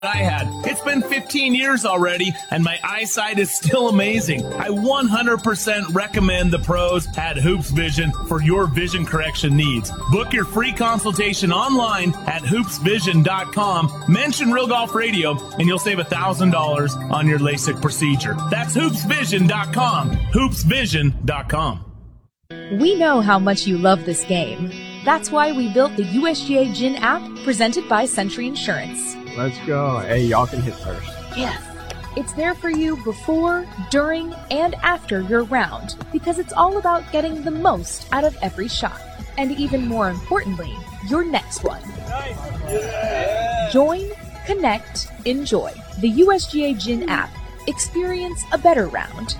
I had. It's been 15 years already, and my eyesight is still amazing. I 100% recommend the pros at Hoops Vision for your vision correction needs. Book your free consultation online at hoopsvision.com. Mention Real Golf Radio, and you'll save $1,000 on your LASIK procedure. That's hoopsvision.com. hoopsvision.com. We know how much you love this game. That's why we built the USGA Gin app presented by Century Insurance. Let's go. Hey, y'all can hit first. Yes. It's there for you before, during, and after your round because it's all about getting the most out of every shot. And even more importantly, your next one. Nice. Yeah. Join, connect, enjoy. The USGA Gin app. Experience a better round.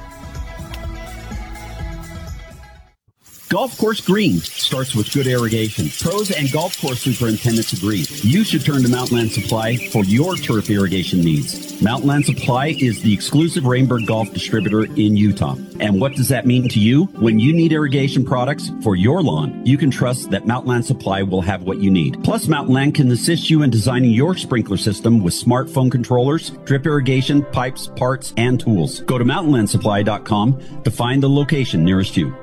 Golf course green starts with good irrigation. Pros and golf course superintendents agree. You should turn to Mountainland Supply for your turf irrigation needs. Mountainland Supply is the exclusive Rainbird Golf distributor in Utah. And what does that mean to you? When you need irrigation products for your lawn, you can trust that Mountainland Supply will have what you need. Plus, Mountainland can assist you in designing your sprinkler system with smartphone controllers, drip irrigation, pipes, parts, and tools. Go to mountainlandsupply.com to find the location nearest you.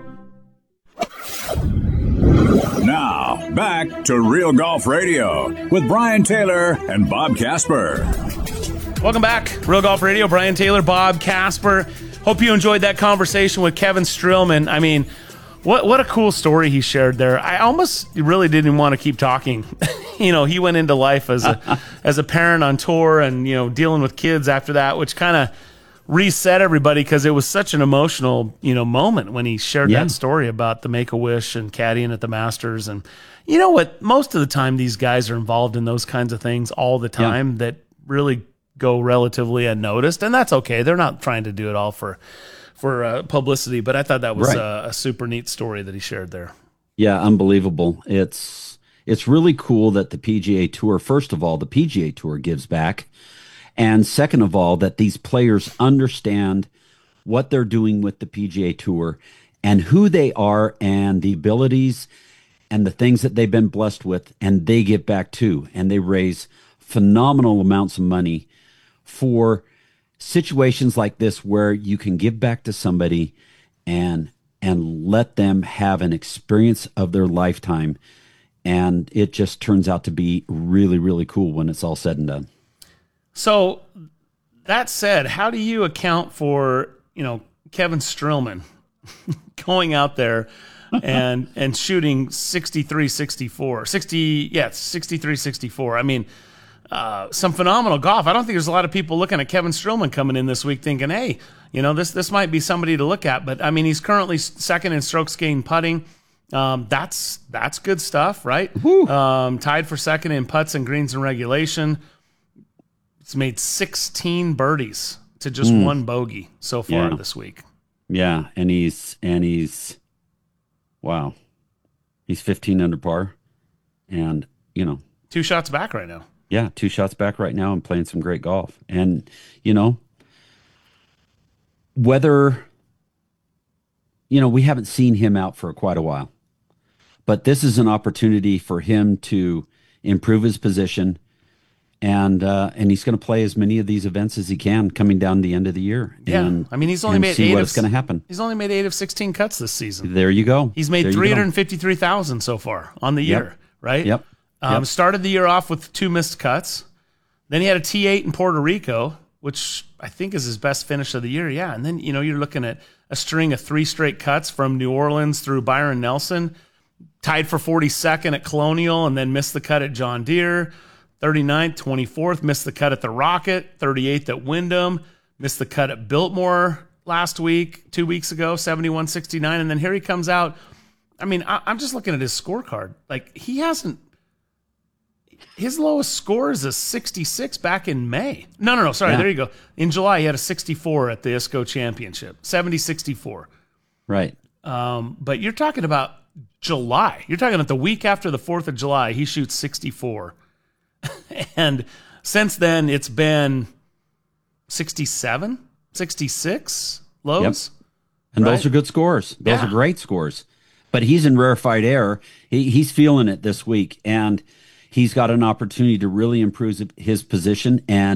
Now, back to Real Golf Radio with Brian Taylor and Bob Casper. Welcome back. Real Golf Radio, Brian Taylor, Bob Casper. Hope you enjoyed that conversation with Kevin Streelman. I mean, what a cool story he shared there. I almost really didn't want to keep talking. You know, he went into life as a parent on tour and, you know, dealing with kids after that, which kind of reset everybody because it was such an emotional, you know, moment when he shared that story about the Make-A-Wish and caddying at the Masters. And you know what? Most of the time these guys are involved in those kinds of things all the time that really go relatively unnoticed. And that's okay. They're not trying to do it all for publicity. But I thought that was a super neat story that he shared there. Yeah, unbelievable. It's really cool that the PGA Tour, first of all, the PGA Tour gives back. And second of all, that these players understand what they're doing with the PGA Tour and who they are and the abilities and the things that they've been blessed with, and they give back too. And they raise phenomenal amounts of money for situations like this where you can give back to somebody and let them have an experience of their lifetime. And it just turns out to be really, really cool when it's all said and done. So that said, how do you account for, you know, Kevin Streelman going out there and shooting 63-64? I mean, some phenomenal golf. I don't think there's a lot of people looking at Kevin Streelman coming in this week thinking, hey, you know, this might be somebody to look at. But I mean, he's currently second in strokes gained putting. That's good stuff, right? Tied for second in putts and greens in regulation. He's made 16 birdies to just one bogey so far this week. Yeah, and he's wow. He's 15 under par and, you know, 2 shots back right now. Yeah, 2 shots back right now and playing some great golf. And, you know, whether, you know, we haven't seen him out for quite a while, but this is an opportunity for him to improve his position. And he's going to play as many of these events as he can coming down the end of the year. Yeah, and, I mean, he's only made see what's going to happen. He's only made 8 of 16 cuts this season. There you go. He's made $353,000 so far on the year, right? Yep. Started the year off with 2 missed cuts. Then he had a T8 in Puerto Rico, which I think is his best finish of the year. Yeah, and then, you know, you're looking at a string of 3 straight cuts from New Orleans through Byron Nelson, tied for 42nd at Colonial, and then missed the cut at John Deere. 39th, 24th, missed the cut at the Rocket, 38th at Wyndham, missed the cut at Biltmore last week, 2 weeks ago, 71-69, and then here he comes out. I mean, I'm just looking at his scorecard. Like, his lowest score is a 66 back in May. No, sorry, there you go. In July, he had a 64 at the ISCO Championship, 70-64. Right. But you're talking about July. You're talking about the week after the 4th of July, he shoots 64. And since then, it's been 67, 66 lows. Yep. And those are good scores. Those are great scores. But he's in rarefied air. He's feeling it this week. And, he's got an opportunity to really improve his position. And